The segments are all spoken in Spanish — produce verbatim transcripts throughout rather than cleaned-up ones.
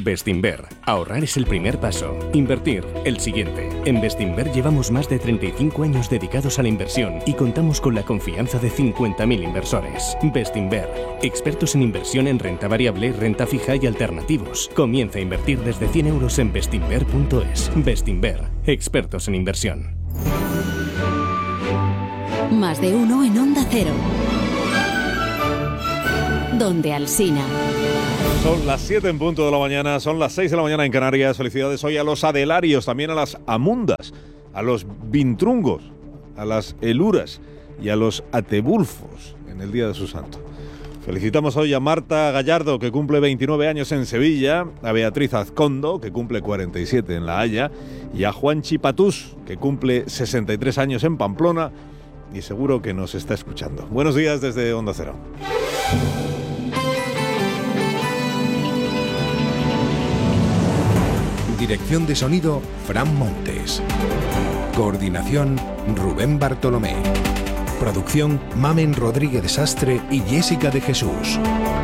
Bestinver. Ahorrar es el primer paso. Invertir, el siguiente. En Bestinver llevamos más de treinta y cinco años dedicados a la inversión y contamos con la confianza de cincuenta mil inversores. Bestinver. Expertos en inversión en renta variable, renta fija y alternativos. Comienza a invertir desde cien euros en bestinver punto es. Bestinver. Expertos en inversión. Más de uno en Onda Cero. Donde Alsina. Son las siete en punto de la mañana, son las seis de la mañana en Canarias. Felicidades hoy a los adelarios, también a las amundas, a los vintrungos, a las eluras y a los atebulfos en el día de su santo. Felicitamos hoy a Marta Gallardo, que cumple veintinueve años en Sevilla, a Beatriz Azcondo, que cumple cuarenta y siete en La Haya, y a Juanchi Patús, que cumple sesenta y tres años en Pamplona y seguro que nos está escuchando. Buenos días desde Onda Cero. Dirección de sonido, Fran Montes. Coordinación, Rubén Bartolomé. Producción, Mamen Rodríguez de Sastre y Jessica de Jesús.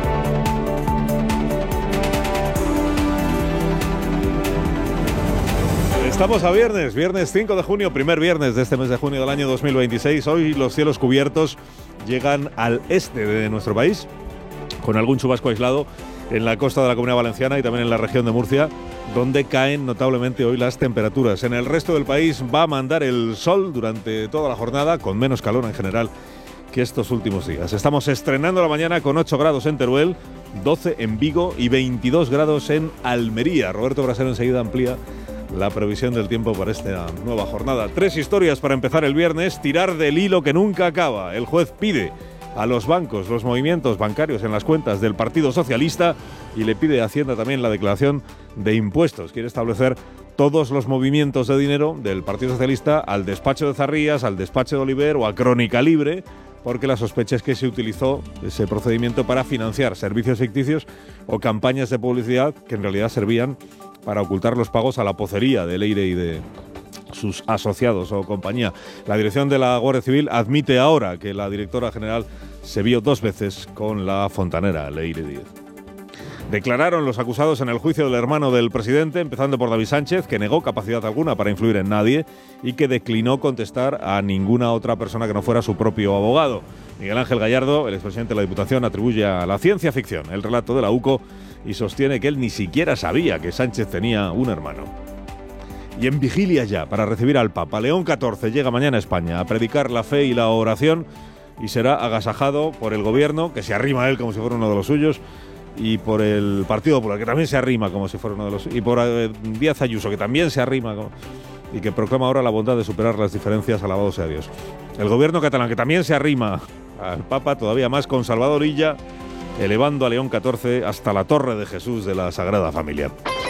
Estamos a viernes, viernes cinco de junio, primer viernes de este mes de junio del año dos mil veintiséis. Hoy los cielos cubiertos llegan al este de nuestro país, con algún chubasco aislado en la costa de la Comunidad Valenciana y también en la región de Murcia, donde caen notablemente hoy las temperaturas. En el resto del país va a mandar el sol durante toda la jornada, con menos calor en general que estos últimos días. Estamos estrenando la mañana con ocho grados en Teruel, doce en Vigo y veintidós grados en Almería. Roberto Brasero enseguida amplía la previsión del tiempo para esta nueva jornada. Tres historias para empezar el viernes. Tirar del hilo que nunca acaba. El juez pide a los bancos los movimientos bancarios en las cuentas del Partido Socialista y le pide a Hacienda también la declaración de impuestos. Quiere establecer todos los movimientos de dinero del Partido Socialista al despacho de Zarrías, al despacho de Oliver o a Crónica Libre, porque la sospecha es que se utilizó ese procedimiento para financiar servicios ficticios o campañas de publicidad que en realidad servían para ocultar los pagos a la pocería de Leire y de sus asociados o compañía. La dirección de la Guardia Civil admite ahora que la directora general se vio dos veces con la fontanera Leire Díez. Declararon los acusados en el juicio del hermano del presidente, empezando por David Sánchez, que negó capacidad alguna para influir en nadie y que declinó contestar a ninguna otra persona que no fuera su propio abogado. Miguel Ángel Gallardo, el expresidente de la Diputación, atribuye a la ciencia ficción el relato de la U C O y sostiene que él ni siquiera sabía que Sánchez tenía un hermano. Y en vigilia ya para recibir al Papa, León catorce llega mañana a España a predicar la fe y la oración y será agasajado por el gobierno, que se arrima a él como si fuera uno de los suyos, y por el Partido Popular, que también se arrima como si fuera uno de los suyos, y por eh, Díaz Ayuso, que también se arrima como, y que proclama ahora la bondad de superar las diferencias, alabado sea Dios. El gobierno catalán, que también se arrima al Papa, todavía más con Salvador Illa, elevando a León catorce hasta la Torre de Jesús de la Sagrada Familia.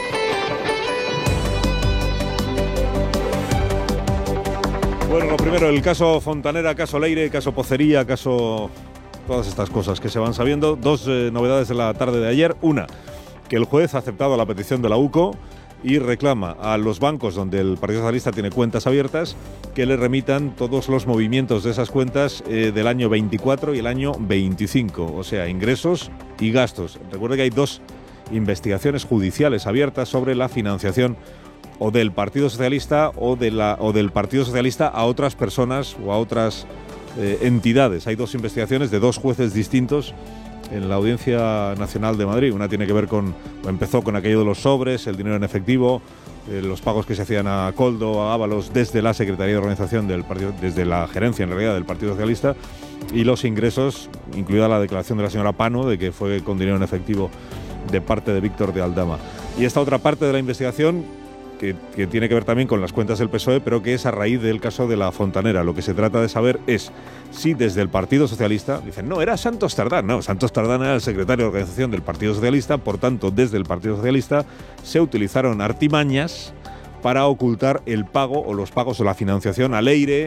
Bueno, lo primero, el caso Fontanera, caso Leire, caso Pocería, caso... todas estas cosas que se van sabiendo. Dos eh, novedades de la tarde de ayer. Una, que el juez ha aceptado la petición de la U C O y reclama a los bancos donde el Partido Socialista tiene cuentas abiertas que le remitan todos los movimientos de esas cuentas eh, del año veinticuatro y el año veinticinco, o sea, ingresos y gastos. Recuerde que hay dos investigaciones judiciales abiertas sobre la financiación o del Partido Socialista o, de la, o del Partido Socialista a otras personas o a otras eh, entidades. Hay dos investigaciones de dos jueces distintos en la Audiencia Nacional de Madrid. Una tiene que ver con, empezó con aquello de los sobres, el dinero en efectivo, eh, los pagos que se hacían a Coldo, a Ábalos desde la Secretaría de Organización del Partido, desde la gerencia en realidad del Partido Socialista, y los ingresos, incluida la declaración de la señora Pano de que fue con dinero en efectivo de parte de Víctor de Aldama. Y esta otra parte de la investigación Que, que tiene que ver también con las cuentas del P S O E, pero que es a raíz del caso de la Fontanera. Lo que se trata de saber es si desde el Partido Socialista, dicen, no, era Santos Tardán, no, Santos Tardán era el secretario de organización del Partido Socialista, por tanto, desde el Partido Socialista se utilizaron artimañas para ocultar el pago o los pagos o la financiación a Leire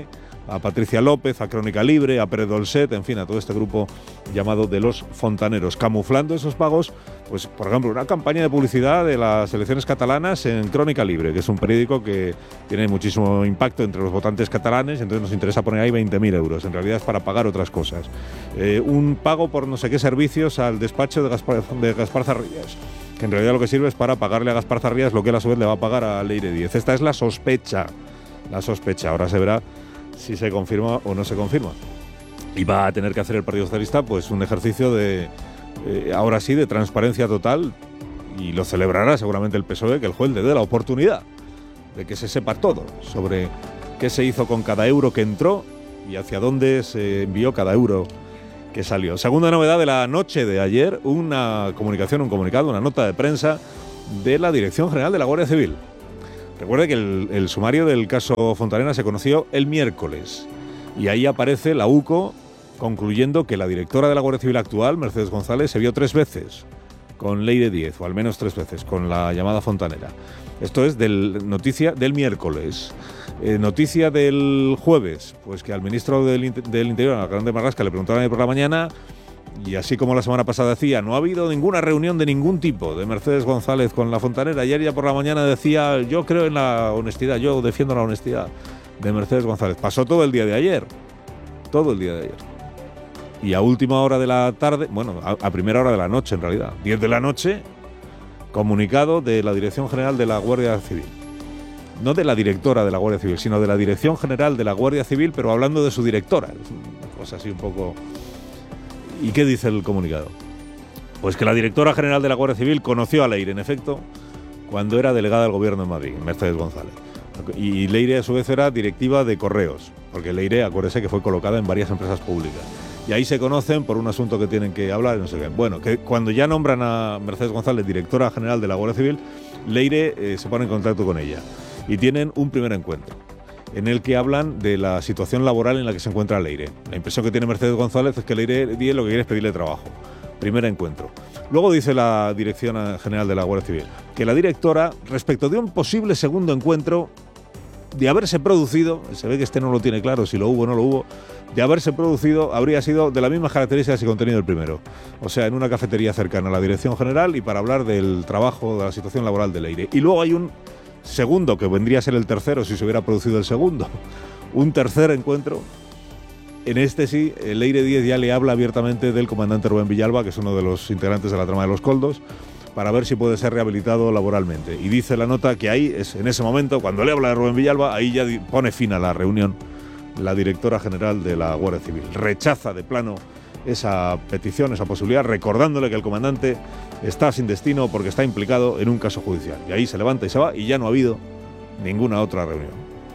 a Patricia López, a Crónica Libre, a Pérez Dolcet, en fin, a todo este grupo llamado de los fontaneros, camuflando esos pagos, pues por ejemplo, una campaña de publicidad de las elecciones catalanas en Crónica Libre, que es un periódico que tiene muchísimo impacto entre los votantes catalanes, entonces nos interesa poner ahí veinte mil euros, en realidad es para pagar otras cosas. Eh, un pago por no sé qué servicios al despacho de Gaspar, de Gaspar Zarrías, que en realidad lo que sirve es para pagarle a Gaspar Zarrías lo que él a su vez le va a pagar a Leire Díez. Esta es la sospecha, la sospecha, ahora se verá si se confirma o no se confirma. Y va a tener que hacer el Partido Socialista pues un ejercicio de, eh, ahora sí, de transparencia total, y lo celebrará seguramente el P S O E, que el juez le dé la oportunidad de que se sepa todo sobre qué se hizo con cada euro que entró y hacia dónde se envió cada euro que salió. Segunda novedad de la noche de ayer, una comunicación, un comunicado, una nota de prensa de la Dirección General de la Guardia Civil. Recuerde que el, el sumario del caso Fontanera se conoció el miércoles y ahí aparece la U C O concluyendo que la directora de la Guardia Civil actual, Mercedes González, se vio tres veces con Leire Díez, o al menos tres veces, con la llamada Fontanera. Esto es del, noticia del miércoles. Eh, noticia del jueves, pues que al ministro del, del Interior, al Grande Marlaska, le preguntaron ahí por la mañana. Y así como la semana pasada decía, no ha habido ninguna reunión de ningún tipo de Mercedes González con la Fontanera. Ayer ya por la mañana decía, yo creo en la honestidad, yo defiendo la honestidad de Mercedes González. Pasó todo el día de ayer, todo el día de ayer. Y a última hora de la tarde, bueno, a, a primera hora de la noche en realidad, diez de la noche, comunicado de la Dirección General de la Guardia Civil. No de la directora de la Guardia Civil, sino de la Dirección General de la Guardia Civil, pero hablando de su directora. Es una cosa así un poco... ¿Y qué dice el comunicado? Pues que la directora general de la Guardia Civil conoció a Leire, en efecto, cuando era delegada del Gobierno en Madrid, Mercedes González. Y Leire, a su vez, era directiva de Correos, porque Leire, acuérdese que fue colocada en varias empresas públicas. Y ahí se conocen por un asunto que tienen que hablar y no sé qué. Bueno, que cuando ya nombran a Mercedes González directora general de la Guardia Civil, Leire eh, se pone en contacto con ella y tienen un primer encuentro en el que hablan de la situación laboral en la que se encuentra Leire. La impresión que tiene Mercedes González es que Leire Díez lo que quiere es pedirle trabajo. Primer encuentro. Luego dice la Dirección General de la Guardia Civil que la directora, respecto de un posible segundo encuentro, de haberse producido, se ve que este no lo tiene claro si lo hubo o no lo hubo, de haberse producido, habría sido de las mismas características y contenido el primero. O sea, en una cafetería cercana a la Dirección General y para hablar del trabajo, de la situación laboral de Leire. Y luego hay un segundo, que vendría a ser el tercero si se hubiera producido el segundo, un tercer encuentro. En este sí, Leire Díez ya le habla abiertamente del comandante Rubén Villalba, que es uno de los integrantes de la trama de los Coldos, para ver si puede ser rehabilitado laboralmente. Y dice la nota que ahí, es en ese momento, cuando le habla de Rubén Villalba, ahí ya pone fin a la reunión la directora general de la Guardia Civil. Rechaza de plano esa petición, esa posibilidad, recordándole que el comandante está sin destino porque está implicado en un caso judicial. Y ahí se levanta y se va y ya no ha habido ninguna otra reunión.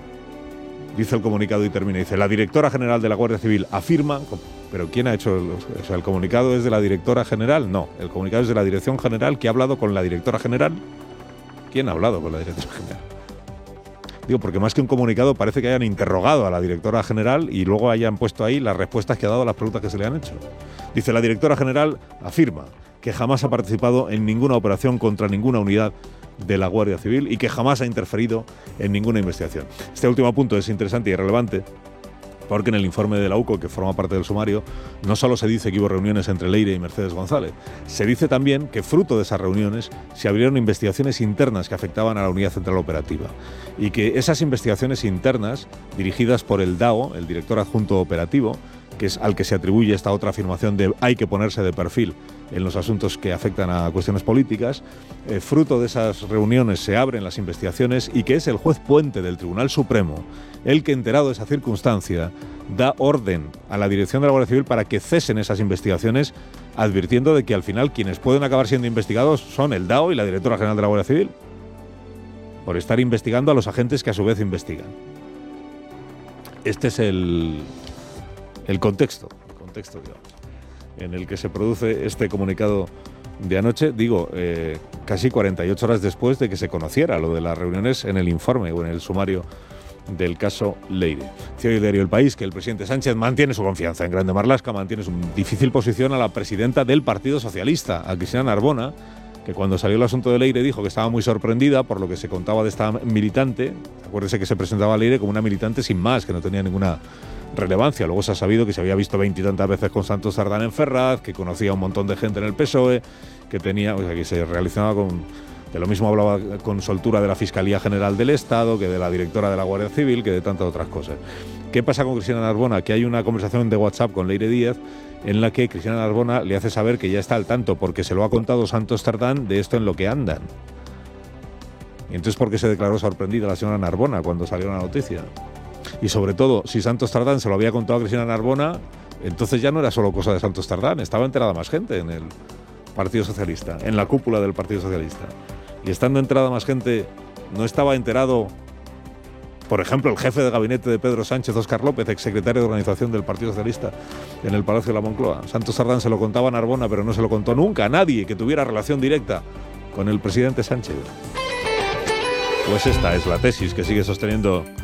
Dice el comunicado y termina, dice, la directora general de la Guardia Civil afirma, pero ¿quién ha hecho? El, o sea, ¿el comunicado es de la directora general? No, el comunicado es de la Dirección General, que ha hablado con la directora general. ¿Quién ha hablado con la directora general? Digo, porque más que un comunicado parece que hayan interrogado a la directora general y luego hayan puesto ahí las respuestas que ha dado a las preguntas que se le han hecho. Dice, la directora general afirma que jamás ha participado en ninguna operación contra ninguna unidad de la Guardia Civil y que jamás ha interferido en ninguna investigación. Este último punto es interesante y relevante porque en el informe de la U C O, que forma parte del sumario, no solo se dice que hubo reuniones entre Leire y Mercedes González, se dice también que fruto de esas reuniones se abrieron investigaciones internas que afectaban a la Unidad Central Operativa y que esas investigaciones internas, dirigidas por el D A O, el Director Adjunto Operativo, que es al que se atribuye esta otra afirmación de hay que ponerse de perfil en los asuntos que afectan a cuestiones políticas, eh, fruto de esas reuniones se abren las investigaciones y que es el juez Puente del Tribunal Supremo el que, enterado de esa circunstancia, da orden a la Dirección de la Guardia Civil para que cesen esas investigaciones, advirtiendo de que al final quienes pueden acabar siendo investigados son el D A O y la Directora General de la Guardia Civil, por estar investigando a los agentes que a su vez investigan. Este es el, el contexto, el contexto, digamos, en el que se produce este comunicado de anoche, digo, eh, casi cuarenta y ocho horas después de que se conociera lo de las reuniones en el informe o en el sumario del caso Leire. Dice hoy el diario El País que el presidente Sánchez mantiene su confianza en Grande Marlaska, mantiene su difícil posición a la presidenta del Partido Socialista, a Cristina Narbona, que cuando salió el asunto de Leire dijo que estaba muy sorprendida por lo que se contaba de esta militante. Acuérdese que se presentaba a Leire como una militante sin más, que no tenía ninguna relevancia. Luego se ha sabido que se había visto veintitantas veces con Santos Tardán en Ferraz, que conocía a un montón de gente en el P S O E, que tenía, o sea, que se relacionaba con, de lo mismo hablaba con soltura de la Fiscalía General del Estado, que de la directora de la Guardia Civil, que de tantas otras cosas. ¿Qué pasa con Cristina Narbona? Que hay una conversación de WhatsApp con Leire Díaz en la que Cristina Narbona le hace saber que ya está al tanto, porque se lo ha contado Santos Tardán de esto en lo que andan. Y entonces, ¿por qué se declaró sorprendida la señora Narbona cuando salió la noticia? Y sobre todo, si Santos Tardán se lo había contado a Cristina Narbona, entonces ya no era solo cosa de Santos Tardán, estaba enterada más gente en el Partido Socialista, en la cúpula del Partido Socialista. Y estando enterada más gente, ¿no estaba enterado, por ejemplo, el jefe de gabinete de Pedro Sánchez, Óscar López, exsecretario de organización del Partido Socialista en el Palacio de la Moncloa? Santos Tardán se lo contaba a Narbona, pero no se lo contó nunca a nadie que tuviera relación directa con el presidente Sánchez. Pues esta es la tesis que sigue sosteniendo